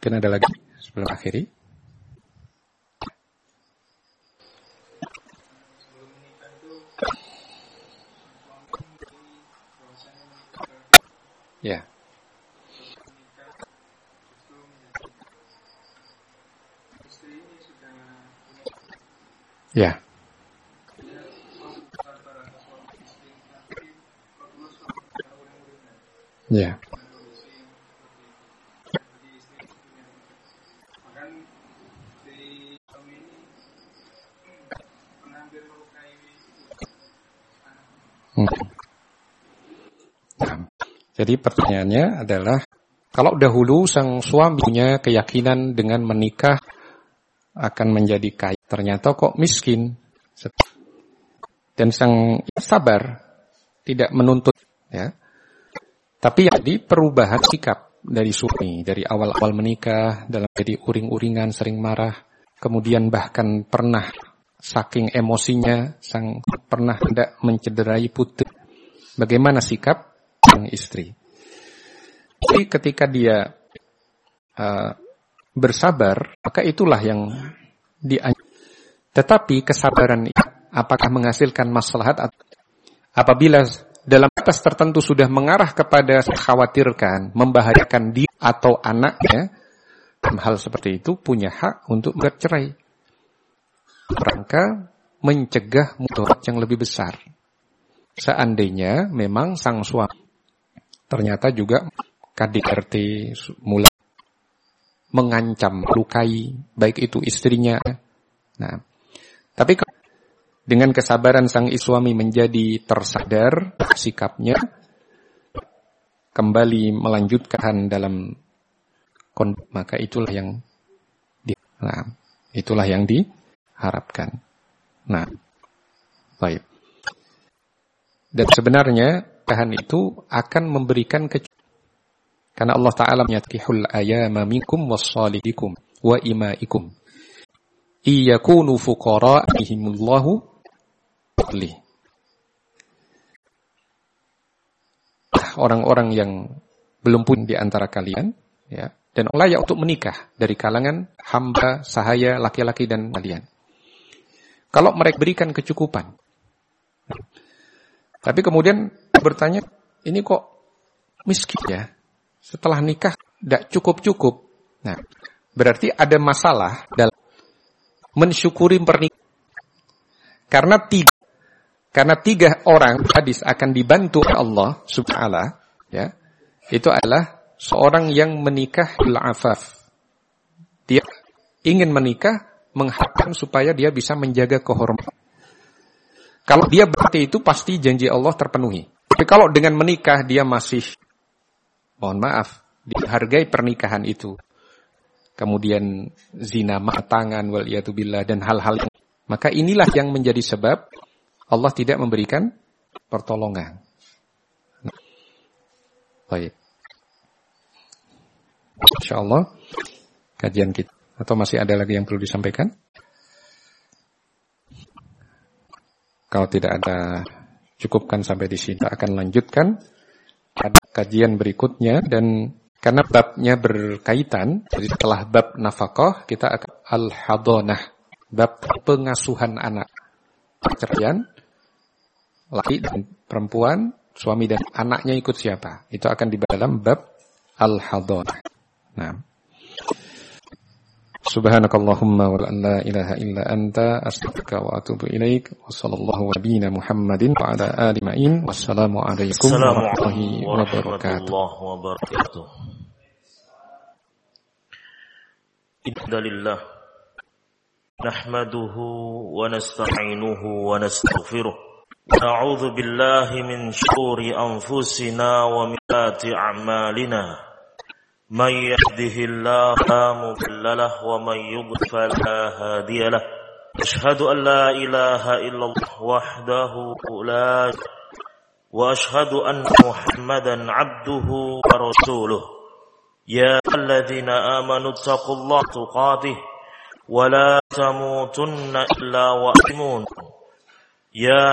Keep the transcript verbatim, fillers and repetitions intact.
Mungkin ada lagi sebelum akhiri. Ya. Ya. Ya. Hmm. Nah, jadi pertanyaannya adalah, kalau dahulu sang suami punya keyakinan dengan menikah akan menjadi kaya, ternyata kok miskin, dan sang sabar tidak menuntut, ya. Tapi jadi perubahan sikap dari suami dari awal-awal menikah, dalam jadi uring-uringan, sering marah, kemudian bahkan pernah saking emosinya sang pernah hendak mencederai putri. Bagaimana sikap sang istri? Jadi ketika dia uh, bersabar, maka itulah yang dianjurkan. Tetapi kesabaran itu apakah menghasilkan maslahat? Apabila dalam batas tertentu sudah mengarah kepada khawatirkan, membahayakan dia atau anaknya, dalam hal seperti itu punya hak untuk bercerai. Rangka mencegah mudarat yang lebih besar. Seandainya memang sang suami ternyata juga K D R T mulai mengancam, lukai, baik itu istrinya. Nah, tapi dengan kesabaran sang suami menjadi tersadar sikapnya, kembali melanjutkan dalam kondisi, maka itulah yang di, nah, itulah yang diharapkan. Nah, baik. Dan sebenarnya tahan itu akan memberikan kecukupan. Karena Allah Ta'ala menyatakan ayama minkum wassalihikum wa imaikum iyakunu fuqara'ihimullahu fadlih. Orang-orang yang belum pun di antara kalian, ya, dan layak untuk menikah dari kalangan hamba sahaya laki-laki dan kalian. Kalau mereka berikan kecukupan. Tapi kemudian bertanya, ini kok miskin ya? Setelah nikah tidak cukup-cukup. Nah, berarti ada masalah dalam mensyukuri pernikahan. Karena tiga, karena tiga orang hadis akan dibantu Allah Subhanahu, ya, itu adalah seorang yang menikah bil afaf. Dia ingin menikah mengharapkan supaya dia bisa menjaga kehormatan. Kalau dia berarti itu pasti janji Allah terpenuhi. Tapi kalau dengan menikah dia masih, mohon maaf, dihargai pernikahan itu, kemudian zina matangan waliyatubillah dan hal-hal, maka inilah yang menjadi sebab Allah tidak memberikan pertolongan. Nah, baik. Insyaallah kajian kita, atau masih ada lagi yang perlu disampaikan? Kalau tidak ada, cukupkan sampai di sini. Kita akan lanjutkan pada kajian berikutnya, dan karena babnya berkaitan, jadi setelah bab nafkah kita akan al-hadonah, bab pengasuhan anak, perceraian, laki dan perempuan, suami dan anaknya ikut siapa? Itu akan dibahas dalam bab al-hadonah. Nah, subhanakallahumma wa la ilaha illa anta astaghfiruka wa atubu ilaik. Wa sallallahu nabiyina Muhammadin wa ala alihi ma'in. Wassalamu alaikum warahmatullahi wabarakatuh. Alhamdulillah nahmaduhu wa nasta'inuhu wa nastaghfiruh. Na'udzu billahi min syururi anfusina wa min sayyiati a'malina. من يهده الله فلا مضل له ومن يضلل فلا هادي له أشهد أن لا إله إلا الله وحده لا شريك له وأشهد أن محمدا عبده ورسوله يا الذين آمنوا اتقوا الله تقاته ولا تموتن إلا وأنتم مسلمون يا